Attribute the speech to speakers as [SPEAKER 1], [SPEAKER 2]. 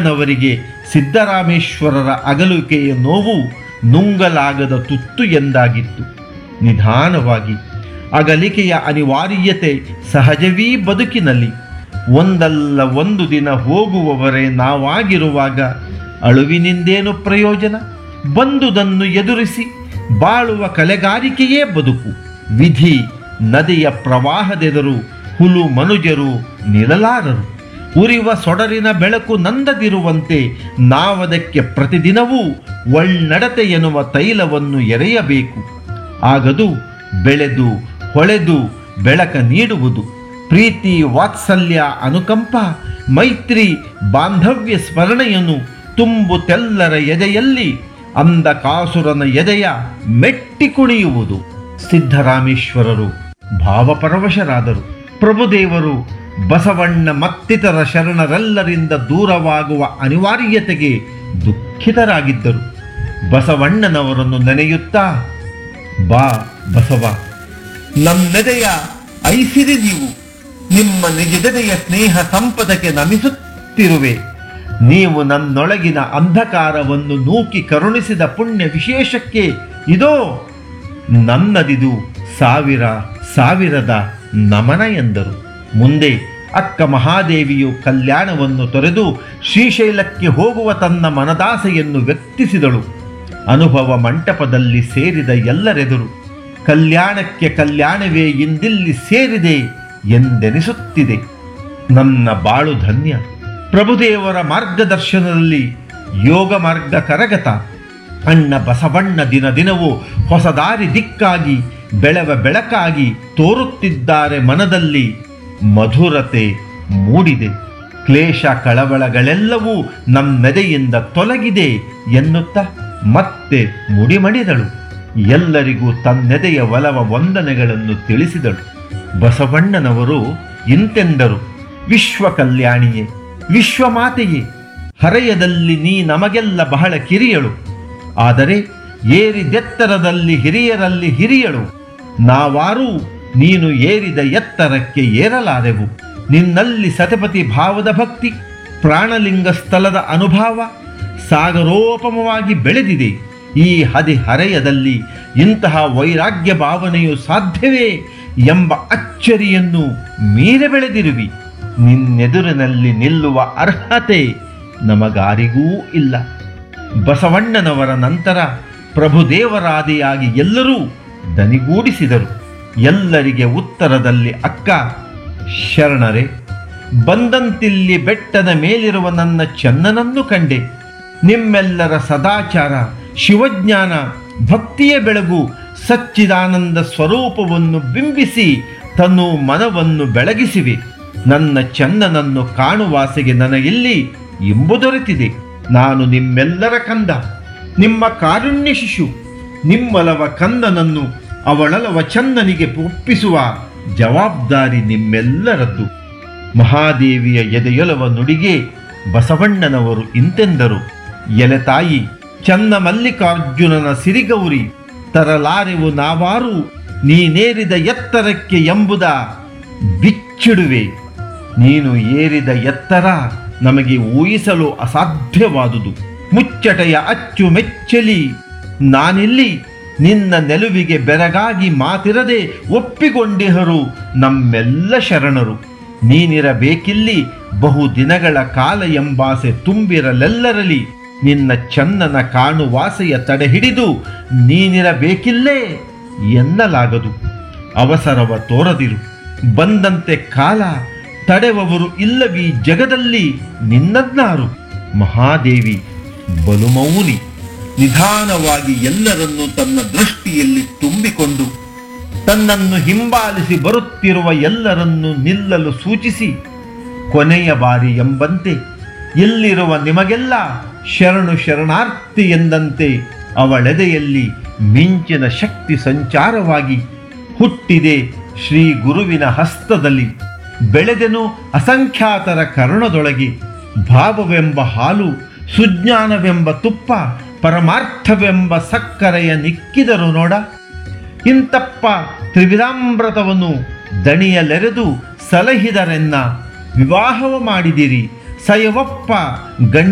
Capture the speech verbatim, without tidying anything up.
[SPEAKER 1] ಬಸವಣ್ಣನವರಿಗೆ ಸಿದ್ದರಾಮೇಶ್ವರರ ಅಗಲುವಿಕೆಯ ನೋವು ನುಂಗಲಾಗದ ತುತ್ತು ಎಂದಾಗಿತ್ತು. ನಿಧಾನವಾಗಿ ಅಗಲಿಕೆಯ ಅನಿವಾರ್ಯತೆ ಸಹಜವೀ ಬದುಕಿನಲ್ಲಿ. ಒಂದಲ್ಲ ಒಂದು ದಿನ ಹೋಗುವವರೇ ನಾವಾಗಿರುವಾಗ ಅಳುವಿನಿಂದೇನು ಪ್ರಯೋಜನ? ಬಂದುದನ್ನು ಎದುರಿಸಿ ಬಾಳುವ ಕಲೆಗಾರಿಕೆಯೇ ಬದುಕು. ವಿಧಿ ನದಿಯ ಪ್ರವಾಹದೆದರು ಹುಲು ಮನುಜರು ನಿಲ್ಲಲಾರರು. ಉರಿವ ಸೊಡರಿನ ಬೆಳಕು ನಂದದಿರುವಂತೆ ನಾವದಕ್ಕೆ ಪ್ರತಿದಿನವೂ ಒಳ್ನಡತೆ ಎನ್ನುವ ತೈಲವನ್ನು ಎರೆಯಬೇಕು. ಆಗದು ಬೆಳೆದು ಹೊಳೆದು ಬೆಳಕ ನೀಡುವುದು. ಪ್ರೀತಿ ವಾತ್ಸಲ್ಯ ಅನುಕಂಪ ಮೈತ್ರಿ ಬಾಂಧವ್ಯ ಸ್ಮರಣೆಯನ್ನು ತುಂಬು ತೆಲ್ಲರ ಎದೆಯಲ್ಲಿ ಅಂದ ಕಾಸುರನ ಎದೆಯ ಮೆಟ್ಟಿ ಕುಣಿಯುವುದು. ಸಿದ್ದರಾಮೇಶ್ವರರು ಭಾವಪರವಶರಾದರು. ಪ್ರಭುದೇವರು ಬಸವಣ್ಣ ಮತ್ತಿತರ ಶರಣರೆಲ್ಲರಿಂದ ದೂರವಾಗುವ ಅನಿವಾರ್ಯತೆಗೆ ದುಃಖಿತರಾಗಿದ್ದರು. ಬಸವಣ್ಣನವರನ್ನು ನೆನೆಯುತ್ತಾ, ಬಾ ಬಸವ, ನಮ್ಮೆದೆಯ ಐಸಿರಿ ನೀವು, ನಿಮ್ಮ ನಿಜದೆದೆಯ ಸ್ನೇಹ ಸಂಪದಕ್ಕೆ ನಮಿಸುತ್ತಿರುವೆ. ನೀವು ನನ್ನೊಳಗಿನ ಅಂಧಕಾರವನ್ನು ನೂಕಿ ಕರುಣಿಸಿದ ಪುಣ್ಯ ವಿಶೇಷಕ್ಕೆ ಇದೋ ನನ್ನದಿದು ಸಾವಿರ ಸಾವಿರದ ನಮನ ಎಂದರು. ಮುಂದೆ ಅಕ್ಕ ಮಹಾದೇವಿಯು ಕಲ್ಯಾಣವನ್ನು ತೊರೆದು ಶ್ರೀಶೈಲಕ್ಕೆ ಹೋಗುವ ತನ್ನ ಮನದಾಸೆಯನ್ನು ವ್ಯಕ್ತಿಸಿದಳು. ಅನುಭವ ಮಂಟಪದಲ್ಲಿ ಸೇರಿದ ಎಲ್ಲರೆದುರು ಕಲ್ಯಾಣಕ್ಕೆ ಕಲ್ಯಾಣವೇ ಇಂದಿಲ್ಲಿ ಸೇರಿದೆ ಎಂದೆನಿಸುತ್ತಿದೆ. ನನ್ನ ಬಾಳು ಧನ್ಯ. ಪ್ರಭುದೇವರ ಮಾರ್ಗದರ್ಶನದಲ್ಲಿ ಯೋಗ ಮಾರ್ಗ ಕರಗತ. ಅಣ್ಣ ಬಸವಣ್ಣ ದಿನ ದಿನವೂ ಹೊಸ ದಾರಿ ದಿಕ್ಕಾಗಿ ಬೆಳವ ಬೆಳಕಾಗಿ ತೋರುತ್ತಿದ್ದಾರೆ. ಮನದಲ್ಲಿ ಮಧುರತೆ ಮೂಡಿದೆ. ಕ್ಲೇಶ ಕಳವಳಗಳೆಲ್ಲವೂ ನಮ್ಮೆದೆಯಿಂದ ತೊಲಗಿದೆ ಎನ್ನುತ್ತಾ ಮತ್ತೆ ಮುಡಿಮಡಿದಳು. ಎಲ್ಲರಿಗೂ ತನ್ನೆದೆಯ ಒಲವ ವಂದನೆಗಳನ್ನು ತಿಳಿಸಿದಳು. ಬಸವಣ್ಣನವರು ಇಂತೆಂದರು, ವಿಶ್ವ ಕಲ್ಯಾಣಿಯೇ, ವಿಶ್ವಮಾತೆಯೇ, ಹರೆಯದಲ್ಲಿ ನೀ ನಮಗೆಲ್ಲ ಬಹಳ ಕಿರಿಯಳು. ಆದರೆ ಏರಿದೆತ್ತರದಲ್ಲಿ ಹಿರಿಯರಲ್ಲಿ ಹಿರಿಯಳು. ನಾವಾರೂ ನೀನು ಏರಿದ ಎತ್ತರಕ್ಕೆ ಏರಲಾರೆವು. ನಿನ್ನಲ್ಲಿ ಸತಪತಿ ಭಾವದ ಭಕ್ತಿ, ಪ್ರಾಣಲಿಂಗ ಸ್ಥಳದ ಅನುಭವ ಸಾಗರೋಪಮವಾಗಿ ಬೆಳೆದಿದೆ. ಈ ಹದಿಹರೆಯದಲ್ಲಿ ಇಂತಹ ವೈರಾಗ್ಯ ಭಾವನೆಯು ಸಾಧ್ಯವೇ ಎಂಬ ಅಚ್ಚರಿಯನ್ನು ಮೀರಿ ಬೆಳೆದಿರುವಿ. ನಿನ್ನೆದುರಿನಲ್ಲಿ ನಿಲ್ಲುವ ಅರ್ಹತೆ ನಮಗಾರಿಗೂ ಇಲ್ಲ. ಬಸವಣ್ಣನವರ ನಂತರ ಪ್ರಭುದೇವರಾದಿಯಾಗಿ ಎಲ್ಲರೂ ದನಿಗೂಡಿಸಿದರು. ಎಲ್ಲರಿಗೆ ಉತ್ತರದಲ್ಲಿ ಅಕ್ಕ, ಶರಣರೇ, ಬಂದಂತಿಲ್ಲಿ ಬೆಟ್ಟದ ಮೇಲಿರುವ ನನ್ನ ಚನ್ನನನ್ನು ಕಂಡೆ. ನಿಮ್ಮೆಲ್ಲರ ಸದಾಚಾರ, ಶಿವಜ್ಞಾನ, ಭಕ್ತಿಯ ಬೆಳಗು ಸಚ್ಚಿದಾನಂದ ಸ್ವರೂಪವನ್ನು ಬಿಂಬಿಸಿ ತನ್ನು ಮನವನ್ನು ಬೆಳಗಿಸಿವೆ. ನನ್ನ ಚನ್ನನನ್ನು ಕಾಣುವಾಸೆಗೆ ನನಗಿಲ್ಲಿ ಇಂಬು ದೊರೆತಿದೆ. ನಾನು ನಿಮ್ಮೆಲ್ಲರ ಕಂದ, ನಿಮ್ಮ ಕಾರುಣ್ಯ ಶಿಶು. ನಿಮ್ಮಲವ ಕಂದನನ್ನು ಅವಳಲವ ಚಂದನಿಗೆ ಒಪ್ಪಿಸುವ ಜವಾಬ್ದಾರಿ ನಿಮ್ಮೆಲ್ಲರದ್ದು. ಮಹಾದೇವಿಯ ಎದೆಯೊಲವ ನುಡಿಗೆ ಬಸವಣ್ಣನವರು ಇಂತೆಂದರು, ಎಲೆ ತಾಯಿ, ಚನ್ನ ಮಲ್ಲಿಕಾರ್ಜುನನ ಸಿರಿಗೌರಿ, ತರಲಾರೆವು ನಾವಾರು ನೀನೇರಿದ ಎತ್ತರಕ್ಕೆ ಎಂಬುದ ಬಿಚ್ಚಿಡುವೆ. ನೀನು ಏರಿದ ಎತ್ತರ ನಮಗೆ ಊಹಿಸಲು ಅಸಾಧ್ಯವಾದುದು. ಮುಚ್ಚಟೆಯ ಅಚ್ಚು ಮೆಚ್ಚಲಿ ನಾನಿಲ್ಲಿ ನಿನ್ನ ನೆಲುವಿಗೆ ಬೆರಗಾಗಿ ಮಾತಿರದೆ ಒಪ್ಪಿಕೊಂಡಿಹರು ನಮ್ಮೆಲ್ಲ ಶರಣರು. ನೀನಿರಬೇಕಿಲ್ಲಿ ಬಹು ದಿನಗಳ ಕಾಲ ಎಂಬಾಸೆ ತುಂಬಿರಲೆಲ್ಲರಲಿ. ನಿನ್ನ ಚನ್ನನ ಕಾಣುವಾಸೆಯ ತಡೆ ಹಿಡಿದು ನೀನಿರಬೇಕಿಲ್ಲೇ ಎನ್ನಲಾಗದು. ಅವಸರವ ತೋರದಿರು. ಬಂದಂತೆ ಕಾಲ ತಡೆವವರು ಇಲ್ಲವೀ ಜಗದಲ್ಲಿ ನಿನ್ನದ್ನಾರು. ಮಹಾದೇವಿ ಬಲುಮೌನಿ. ನಿಧಾನವಾಗಿ ಎಲ್ಲರನ್ನೂ ತನ್ನ ದೃಷ್ಟಿಯಲ್ಲಿ ತುಂಬಿಕೊಂಡು ತನ್ನನ್ನು ಹಿಂಬಾಲಿಸಿ ಬರುತ್ತಿರುವ ಎಲ್ಲರನ್ನೂ ನಿಲ್ಲಲು ಸೂಚಿಸಿ, ಕೊನೆಯ ಬಾರಿ ಎಂಬಂತೆ ಎಲ್ಲಿರುವ ನಿಮಗೆಲ್ಲ ಶರಣು ಶರಣಾರ್ಥಿ ಎಂದಂತೆ ಅವಳೆದೆಯಲ್ಲಿ ಮಿಂಚಿನ ಶಕ್ತಿ ಸಂಚಾರವಾಗಿ ಹುಟ್ಟಿದೆ. ಶ್ರೀ ಗುರುವಿನ ಹಸ್ತದಲ್ಲಿ ಬೆಳೆದೆನು ಅಸಂಖ್ಯಾತರ ಕರುಣದೊಳಗೆ. ಭಾವವೆಂಬ ಹಾಲು, ಸುಜ್ಞಾನವೆಂಬ ತುಪ್ಪ, ಪರಮಾರ್ಥವೆಂಬ ಸಕ್ಕರೆಯ ನಿಕ್ಕಿದರು ನೋಡ. ಇಂತಪ್ಪ ತ್ರಿವಿಧಾಮೃತವನ್ನು ದಣಿಯಲೆರೆದು ಸಲಹಿದರೆನ್ನ ವಿವಾಹವ ಮಾಡಿದಿರಿ. ಸಯವಪ್ಪ ಗಂಡ